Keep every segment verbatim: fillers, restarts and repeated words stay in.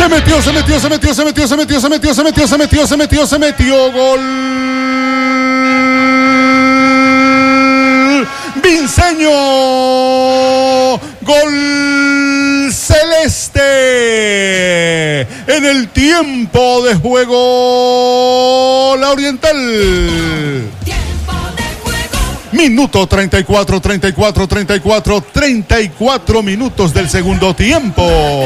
metió, se metió, se metió, se metió, se metió, se metió, se metió, se metió, se metió, se metió, gol. Vinceño, gol celeste en el tiempo de juego, la Oriental. Minuto treinta y cuatro, treinta y cuatro, treinta y cuatro, treinta y cuatro minutos del segundo tiempo.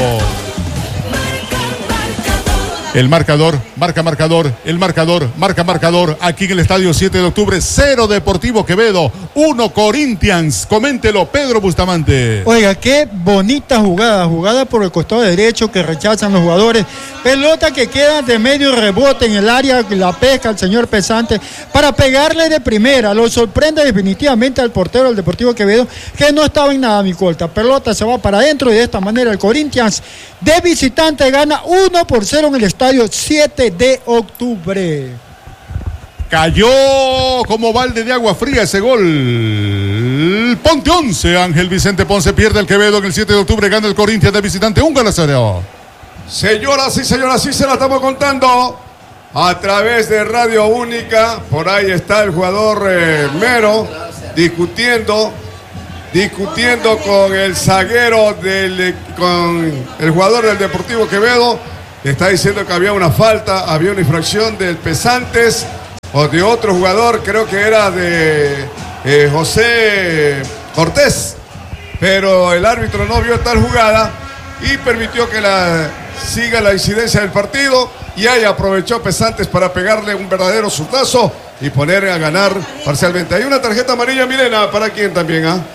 El marcador, marca marcador, el marcador, marca marcador, aquí en el estadio siete de octubre, cero Deportivo Quevedo, uno Corinthians. Coméntelo, Pedro Bustamante. Oiga, qué bonita jugada, jugada por el costado derecho que rechazan los jugadores, pelota que queda de medio rebote en el área, la pesca el señor Pesante para pegarle de primera. Lo sorprende definitivamente al portero del Deportivo Quevedo, que no estaba en nada, mi corta. Pelota se va para adentro y de esta manera el Corinthians de visitante gana uno por cero en el estadio siete de octubre. Cayó como balde de agua fría ese gol. Ponte once, Ángel Vicente Ponce pierde el Quevedo en el siete de octubre, gana el Corinthians de visitante un gol a cero. Señoras y señoras, sí se la estamos contando a través de Radio Única. Por ahí está el jugador eh, Mero discutiendo discutiendo con el zaguero del con el jugador del Deportivo Quevedo. Está diciendo que había una falta, había una infracción del Pesantes o de otro jugador, creo que era de eh, José Cortés, pero el árbitro no vio tal jugada y permitió que la, siga la incidencia del partido, y ahí aprovechó Pesantes para pegarle un verdadero zurdazo y poner a ganar parcialmente. Hay una tarjeta amarilla, Milena, ¿para quién también? ¿Ah?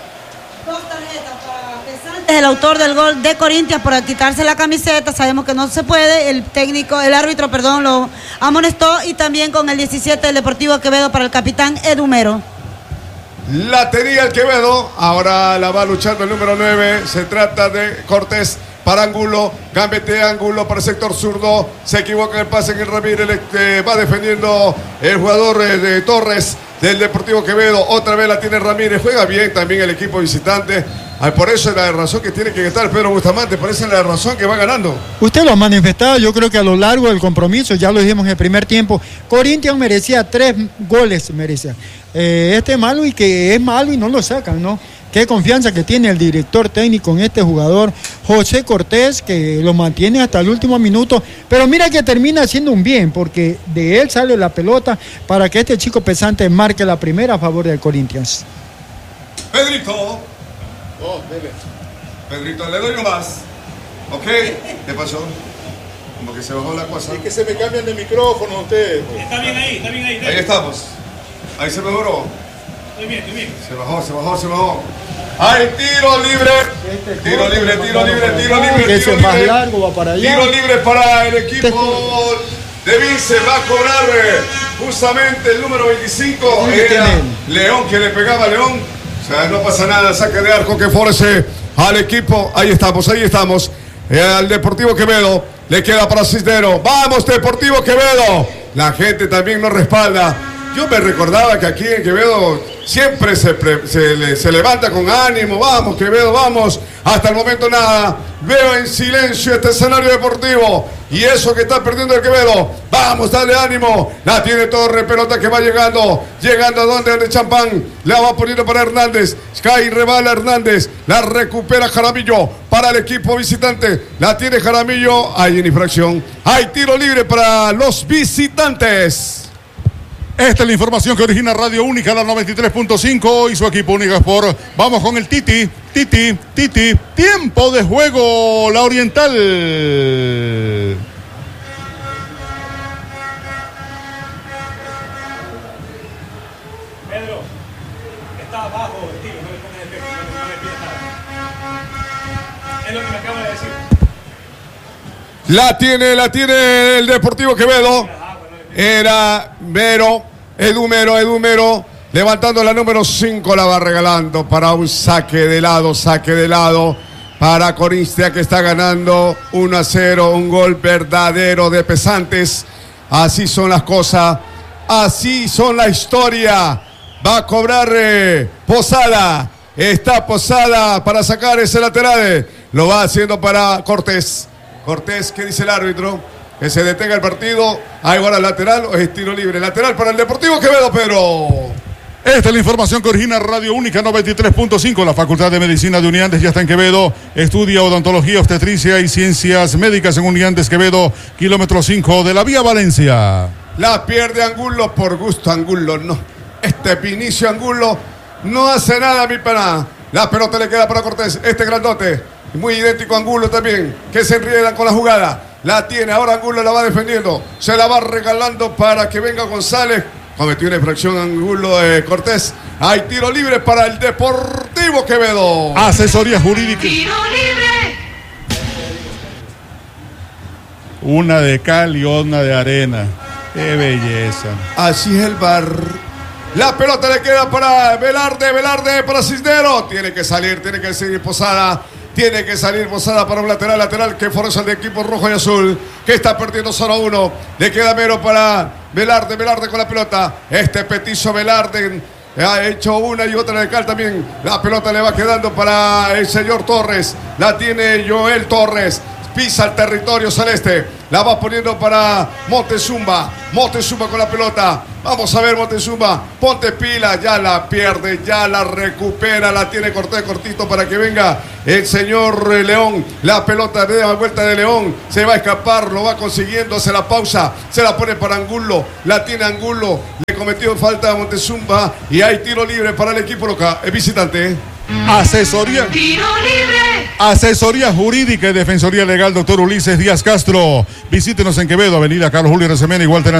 El autor del gol de Corinthians por quitarse la camiseta, sabemos que no se puede, el técnico, el árbitro, perdón, lo amonestó, y también con el diecisiete del Deportivo Quevedo para el capitán Edu Mero. La tenía el Quevedo, ahora la va luchando el número nueve, se trata de Cortés para Angulo, gambetea Angulo para el sector zurdo, se equivoca en el pase en el Ramírez, eh, va defendiendo el jugador eh, de Torres del Deportivo Quevedo, otra vez la tiene Ramírez, juega bien también el equipo visitante. Ay, por eso es la razón que tiene que estar Pedro Bustamante, por eso es la razón que va ganando. Usted lo ha manifestado, yo creo que a lo largo del compromiso, ya lo dijimos en el primer tiempo, Corinthians merecía tres goles, merecía. Eh, este es malo y que es malo y no lo sacan, ¿no? Qué confianza que tiene el director técnico en este jugador, José Cortés, que lo mantiene hasta el último minuto, pero mira que termina haciendo un bien, porque de él sale la pelota para que este chico Pesante marque la primera a favor del Corinthians. Pedrito. Oh, dele. Pedrito, le doy nomás. ¿Ok? ¿Qué pasó? Como que se bajó la cosa. Es que se me cambian de micrófono ustedes. Está bien ahí, está bien ahí. Ahí estamos. Ahí se mejoró. Estoy bien, estoy bien. Se bajó, se bajó, se bajó. ¡Hay tiro libre! Tiro libre, tiro libre, tiro libre. Ese más largo va para allá. Tiro libre para el equipo de Vince. Va a cobrar justamente el número veinticinco. Era León, que le pegaba a León. O sea, no pasa nada, saque de arco que force al equipo. Ahí estamos, ahí estamos. Eh, al Deportivo Quevedo le queda para Cisnero. ¡Vamos, Deportivo Quevedo! La gente también nos respalda. Yo me recordaba que aquí en Quevedo siempre se, pre, se, se levanta con ánimo. Vamos, Quevedo, vamos. Hasta el momento nada. Veo en silencio este escenario deportivo. Y eso que está perdiendo el Quevedo. Vamos, dale ánimo. La tiene Torre, pelota que va llegando. Llegando a donde el Champán. La va poniendo para Hernández. Cae, rebala Hernández. La recupera Jaramillo para el equipo visitante. La tiene Jaramillo. Hay una infracción. Hay tiro libre para los visitantes. Esta es la información que origina Radio Única, la noventa y tres punto cinco y su equipo Unigasport. Vamos con el Titi, Titi, Titi. Tiempo de juego, la Oriental. Pedro, está abajo el tiro, no le pongas el pecho, no le pides nada. Es lo que me acaba de decir. La tiene, la tiene el Deportivo Quevedo. Era Mero, Edu Mero, Edu Mero, levantando la número cinco, la va regalando para un saque de lado, saque de lado para Corinthians, que está ganando uno a cero, un gol verdadero de Pesantes. Así son las cosas, así son la historia. Va a cobrar eh, Posada, está Posada para sacar ese lateral, lo va haciendo para Cortés. Cortés, ¿qué dice el árbitro? Que se detenga el partido. Ahí ahora lateral o es tiro libre. Lateral para el Deportivo Quevedo, Pedro. Esta es la información que origina Radio Única noventa y tres punto cinco. La Facultad de Medicina de Uniandes ya está en Quevedo. Estudia odontología, obstetricia y ciencias médicas en Uniandes Quevedo, kilómetro cinco de la vía Valencia. La pierde Angulo por gusto, Angulo no. Este Vinicio Angulo no hace nada, mi pana. La pelota le queda para Cortés, este grandote. Muy idéntico a Angulo también, que se enriedan con la jugada. La tiene, ahora Angulo la va defendiendo. Se la va regalando para que venga González. Cometió una infracción Angulo de Cortés. Hay tiro libre para el Deportivo Quevedo. Asesoría jurídica. Tiro libre. Una de cal y una de arena. Qué belleza. Así es el bar. La pelota le queda para Velarde, Velarde para Cisnero. Tiene que salir, tiene que seguir Posada. Tiene que salir Posada para un lateral, lateral que fuerza el de equipo rojo y azul, que está perdiendo solo uno. Le queda Mero para Velarde, Velarde con la pelota. Este petizo Velarde ha hecho una y otra de cal también. La pelota le va quedando para el señor Torres. La tiene Joel Torres. Pisa el territorio celeste. La va poniendo para Montezuma. Montezuma con la pelota. Vamos a ver, Montezuma. Ponte pila. Ya la pierde. Ya la recupera. La tiene Cortés cortito para que venga el señor León. La pelota de la vuelta de León. Se va a escapar. Lo va consiguiendo. Hace la pausa. Se la pone para Angulo. La tiene Angulo. Le cometió falta a Montezuma. Y hay tiro libre para el equipo local. El visitante. Asesoría. Tiro libre. Asesoría jurídica y defensoría legal, doctor Ulises Díaz Castro. Visítenos en Quevedo, avenida Carlos Julio Resemena y Walter